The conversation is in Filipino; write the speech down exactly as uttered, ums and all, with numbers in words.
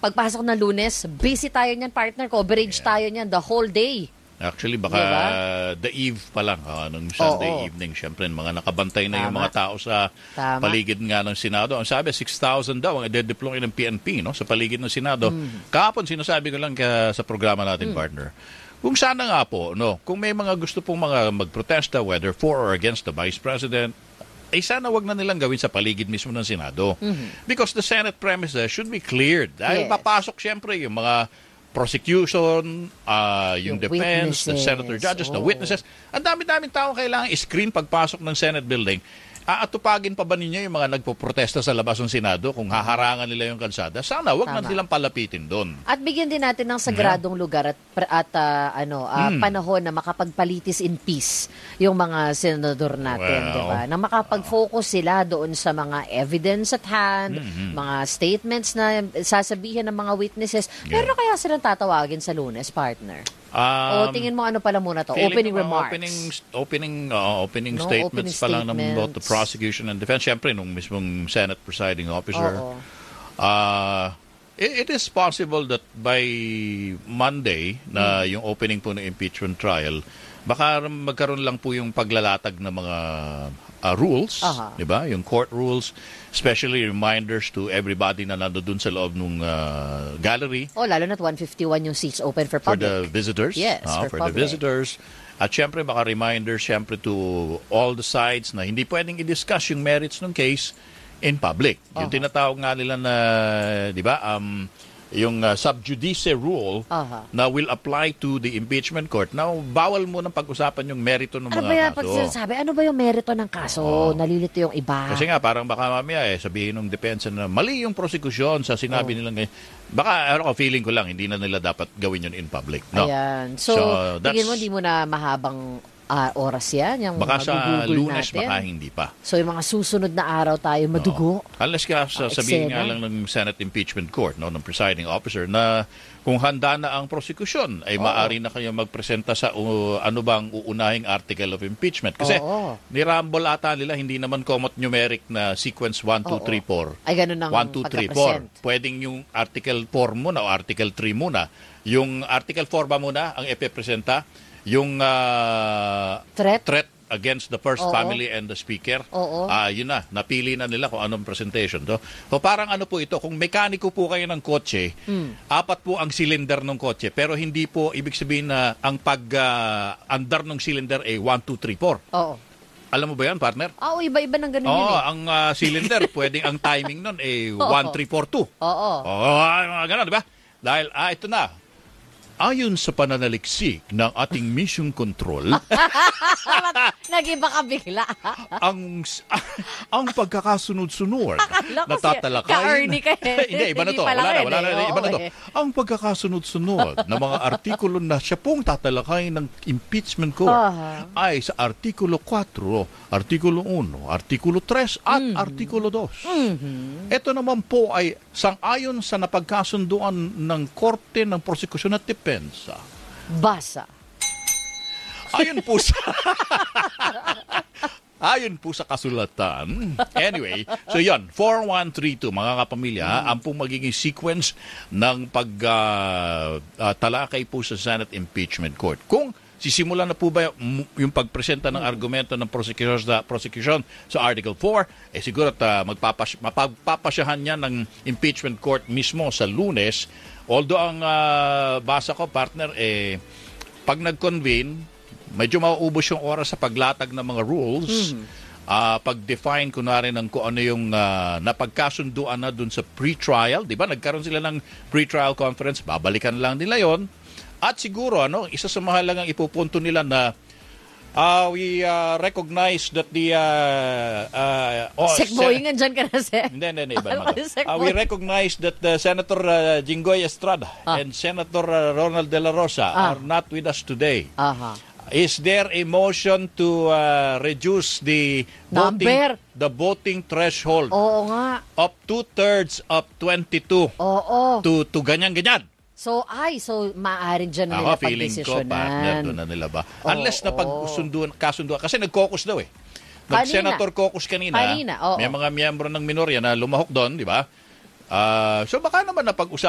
pagpasok ng Lunes, busy tayo niyan, partner. Coverage yeah. tayo niyan the whole day. Actually, baka diba? The eve pa lang, uh, nung Sunday oh, oh. evening, syempre, mga nakabantay na Tama. yung mga tao sa Tama. paligid nga ng Senado. Ang sabi, six thousand daw ang i-deploy ng P N P no, sa paligid ng Senado. Mm. Kahapon, sinasabi ko lang ka, sa programa natin, mm. partner, kung sana nga po, no, kung may mga gusto pong mga magprotesta, whether for or against the Vice President, ay sana wag na nilang gawin sa paligid mismo ng Senado. Mm-hmm. Because the Senate premises should be cleared. Dahil yes. papasok syempre yung mga prosecution, uh, yung, yung defense, witnesses. The senator judges, oh. the witnesses. Ang dami-daming tao kailangan i-screen pagpasok ng Senate building. Aatupagin pa ba ninyo yung mga nagpo-protesta sa labas ng Senado kung haharangan nila yung kalsada? Sana wag na silang palapitin doon. At bigyan din natin ng sagradong yeah. lugar at, at uh, ano, uh, hmm. panahon na makapagpalitis in peace yung mga senador natin, well, di ba? Na makapag-focus sila doon sa mga evidence at hand, mm-hmm. mga statements na sasabihin ng mga witnesses. Yeah. Pero kaya silang tatawagin sa Lunes, partner? Um, o tingin mo ano pala muna to? Opening remarks. Opening opening uh, opening no, statements opening pa lang ng both the prosecution and defense. Siyempre nung mismong Senate presiding officer. Oh, oh. Uh, it, it is possible that by Monday na hmm. yung opening po ng impeachment trial, baka magkaroon lang po yung paglalatag ng mga uh, rules, uh-huh. di ba? Yung court rules, especially reminders to everybody na nandoon sa loob ng uh, gallery. Oh, lalo na't one fifty-one yung seats open for public. For the visitors. Yes, uh, for, for public. the visitors. At syempre, baka reminders syempre to all the sides na hindi pwedeng i-discuss yung merits ng case in public. Uh-huh. Yung tinatawag nga nila na, di ba, um, yung uh, sub judice rule uh-huh. na will apply to the impeachment court. Now, bawal mo nang pag-usapan yung merito ng ano mga ba yan, kaso. Pag sinasabi, ano ba yung merito ng kaso? Oh. Nalilito yung iba. Kasi nga, parang baka mamaya eh, sabihin ng depensa na mali yung prosecution sa sinabi oh. nilang ganyan. Baka, ano ko, feeling ko lang, hindi na nila dapat gawin yun in public. No? Ayan. So, so tingin mo, hindi mo na mahabang Uh, oras yan, yung baka sa Lunes, natin. baka hindi pa. So yung mga susunod na araw tayo madugo. No. Unless ka sa, sabihin nga lang ng Senate Impeachment Court, no, ng presiding officer, na kung handa na ang prosecution, ay oh. maaari na kayo magpresenta sa uh, ano bang uunahing article of impeachment. Kasi oh, oh. nirambol ata nila, hindi naman comot numeric na sequence one, two, three, four. Ay, ganun ang one, two, three, four. Pwedeng yung article four muna o article three muna. Yung article four ba muna ang ipipresenta? Yung uh, threat? threat against the first Oo. family and the speaker. Oo. Uh, yun na, napili na nila kung anong presentation to. So parang ano po ito, kung mekaniko po kayo ng kotse, hmm. apat po ang cylinder ng kotse, pero hindi po ibig sabihin na ang pag-andar uh, ng cylinder ay one, two, three, four. Oo. Alam mo ba yan, partner? Oo, iba-iba ng ganun Oo, yun eh. ang uh, cylinder, pwedeng ang timing nun ay one, three, four, two. Oo. Oo, mga ganun, di ba? Dahil, ah, ito na, ayon sa pananaliksik ng ating mission control, nag-iba ka bigla. ang ang pagkakasunod-sunod na tatalakayin. Ka-Ernie ka eh. Hindi, iba na to. Wala na, wala na, iba na to. Ang pagkakasunod-sunod na mga artikulo na siya pong tatalakayin ng impeachment court uh-huh. ay sa artikulo four, artikulo one, artikulo three at mm-hmm. artikulo two. Mm-hmm. Ito naman po ay sang-ayon sa napagkasunduan ng korte ng prosekusyon at depensa. Basa. Ayon po sa Ayon po sa kasulatan. Anyway, so yon, four one three two mga kapamilya, mm. ang pong magiging sequence ng pagtalakay uh, uh, po sa Senate Impeachment Court. Kung sisimulan na po ba yung pagpresenta ng argumento ng prosecution sa, prosecution sa Article four, eh siguro uh, magpapas, mapagpapasyahan niya ng impeachment court mismo sa Lunes. Although ang uh, basa ko, partner, eh, pag nag-convene, medyo mauubos yung oras sa paglatag ng mga rules, mm-hmm. uh, pag-define kunwari ng kung ano yung uh, napagkasunduan na dun sa pre-trial. Di ba? Nagkaroon sila ng pre-trial conference, babalikan lang nila yon. At siguro, ano, isa sa mahalagang ipupunto nila na Uh, we uh, recognize that the... Uh, uh, oh, Sekboyingan dyan ka na, Sek. Hindi, hindi, iba naman. Uh, we recognize that uh, Senator uh, Jinggoy Estrada ah. and Senator uh, Ronald De La Rosa ah. are not with us today. Uh-huh. Is there a motion to uh, reduce the voting, the voting threshold Oo nga. of two-thirds of twenty-two Oo. to, to ganyan-ganyan? So, ay, so maaaring dyan na nila pag-desisyonan. Feeling ko, partner, doon na nila ba? Oh, Unless na pag-kasunduan, kasunduan. Kasi nag-caucus daw eh. Nag-senator caucus kanina. Kanina, oo. May mga miyembro ng minorya na lumahok doon, di ba? Uh, so, baka naman na pag-usapan